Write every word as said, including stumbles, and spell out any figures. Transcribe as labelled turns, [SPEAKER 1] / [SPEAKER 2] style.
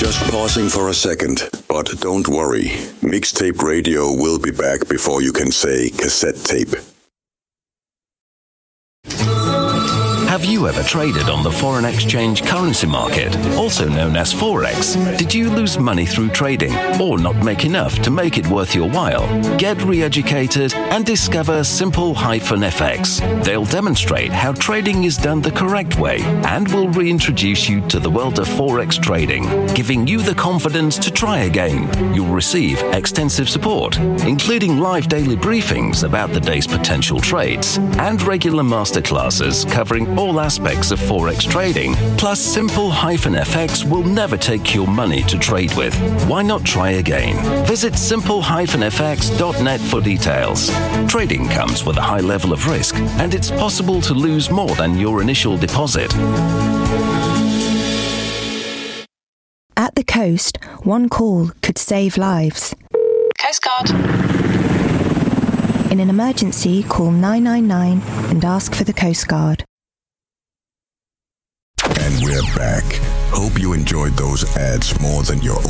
[SPEAKER 1] Just pausing for a second, but don't worry. Mixtape Radio will be back before you can say cassette tape.
[SPEAKER 2] Have you ever traded on the foreign exchange currency market, also known as Forex? Did you lose money through trading or not make enough to make it worth your while? Get re-educated and discover Simple-F X. They'll demonstrate how trading is done the correct way and will reintroduce you to the world of Forex trading, giving you the confidence to try again. You'll receive extensive support, including live daily briefings about the day's potential trades and regular masterclasses covering all aspects of Forex trading. Plus, Simple-F X will never take your money to trade with. Why not try again? Visit simple dash f x dot net for details. Trading comes with a high level of risk, and it's possible to lose more than your initial deposit.
[SPEAKER 3] At the coast, one call could save lives.
[SPEAKER 4] Coast Guard.
[SPEAKER 3] In an emergency, call nine nine nine and ask for the Coast Guard.
[SPEAKER 1] And we're back. Hope you enjoyed those ads more than your